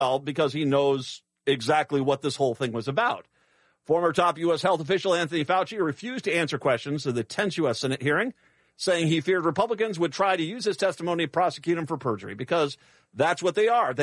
Well, because he knows exactly what this whole thing was about. Former top U.S. health official Anthony Fauci refused to answer questions at the 10th U.S. Senate hearing, saying he feared Republicans would try to use his testimony to prosecute him for perjury, because that's what they are.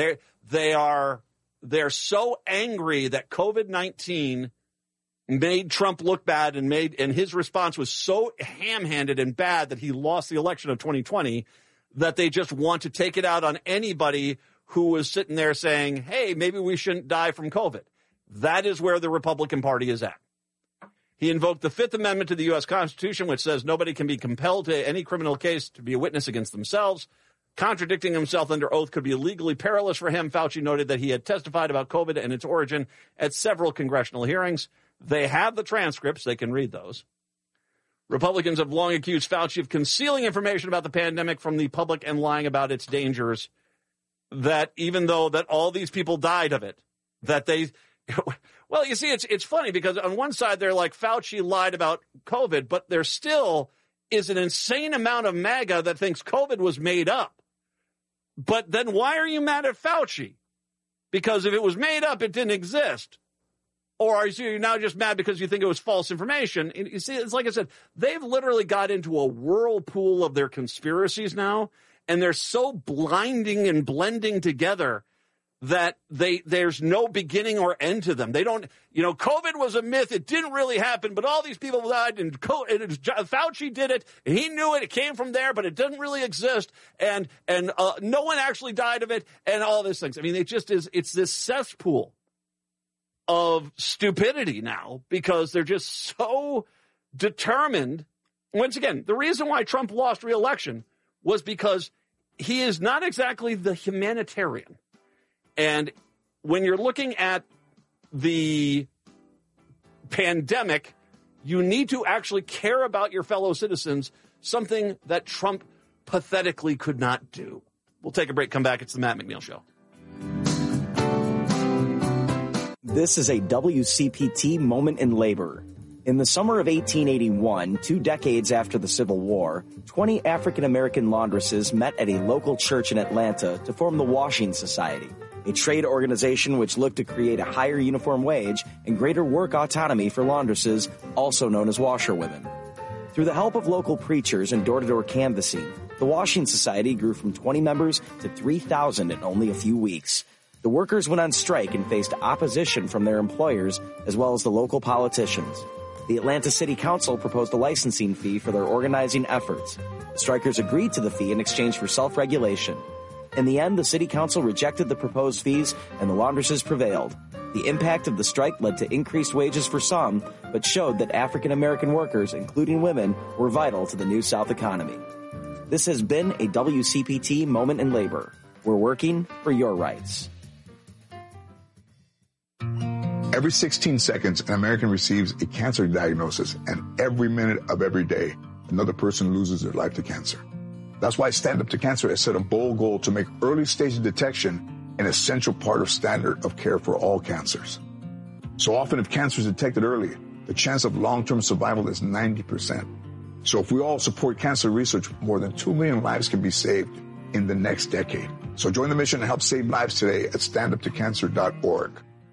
They're so angry that COVID-19 made Trump look bad and his response was so ham-handed and bad that he lost the election of 2020 that they just want to take it out on anybody who was sitting there saying, hey, maybe we shouldn't die from COVID. That is where the Republican Party is at. He invoked the Fifth Amendment to the U.S. Constitution, which says nobody can be compelled to any criminal case to be a witness against themselves. Contradicting himself under oath could be legally perilous for him. Fauci noted that he had testified about COVID and its origin at several congressional hearings. They have the transcripts. They can read those. Republicans have long accused Fauci of concealing information about the pandemic from the public and lying about its dangers, that even though that all these people died of it, that they... Well, you see, it's funny because on one side they're like Fauci lied about COVID, but there still is an insane amount of MAGA that thinks COVID was made up. But then why are you mad at Fauci? Because if it was made up, it didn't exist. Or are you now just mad because you think it was false information? And you see, it's like I said, they've literally got into a whirlpool of their conspiracies now, and they're so blinding and blending together that there's no beginning or end to them. They don't, COVID was a myth. It didn't really happen, but all these people died, and Fauci did it, and he knew it. It came from there, but it didn't really exist, and no one actually died of it, and all these things. I mean, it's this cesspool of stupidity now because they're just so determined. Once again, the reason why Trump lost re-election was because he is not exactly the humanitarian. And when you're looking at the pandemic, you need to actually care about your fellow citizens, something that Trump pathetically could not do. We'll take a break, come back. It's the Matt McNeil Show. This is a WCPT moment in labor. In the summer of 1881, 2 decades after the Civil War, 20 African-American laundresses met at a local church in Atlanta to form the Washing Society, a trade organization which looked to create a higher uniform wage and greater work autonomy for laundresses, also known as washerwomen. Through the help of local preachers and door-to-door canvassing, the Washing Society grew from 20 members to 3,000 in only a few weeks. The workers went on strike and faced opposition from their employers as well as the local politicians. The Atlanta City Council proposed a licensing fee for their organizing efforts. The strikers agreed to the fee in exchange for self-regulation. In the end, the City Council rejected the proposed fees and the laundresses prevailed. The impact of the strike led to increased wages for some, but showed that African-American workers, including women, were vital to the New South economy. This has been a WCPT moment in labor. We're working for your rights. Every 16 seconds, an American receives a cancer diagnosis, and every minute of every day, another person loses their life to cancer. That's why Stand Up to Cancer has set a bold goal to make early stage detection an essential part of standard of care for all cancers. So often, if cancer is detected early, the chance of long-term survival is 90%. So if we all support cancer research, more than 2 million lives can be saved in the next decade. So join the mission and help save lives today at standuptocancer.org.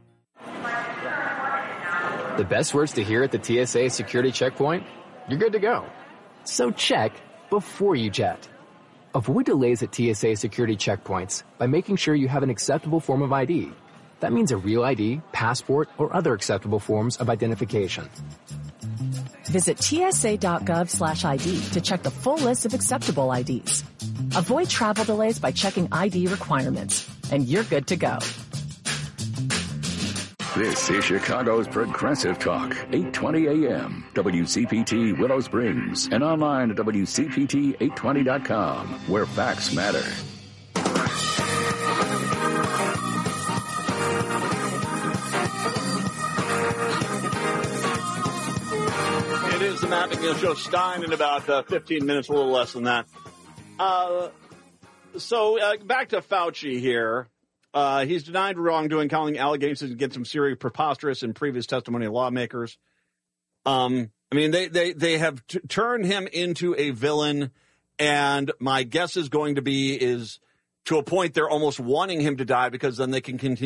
The best words to hear at the TSA security checkpoint? You're good to go. So check before you jet. Avoid delays at TSA security checkpoints by making sure you have an acceptable form of ID. That means a real ID, passport, or other acceptable forms of identification. Visit tsa.gov/ID to check the full list of acceptable IDs. Avoid travel delays by checking ID requirements, and you're good to go. This is Chicago's Progressive Talk, 820 AM, WCPT Willow Springs, and online at WCPT820.com, where facts matter. It is the Matt McNeil Show. Stein in about 15 minutes, a little less than that. So back to Fauci here. He's denied wrongdoing, calling allegations against him serious, preposterous, in previous testimony of lawmakers. I mean, they have turned him into a villain, and my guess is going to be is to a point they're almost wanting him to die because then they can continue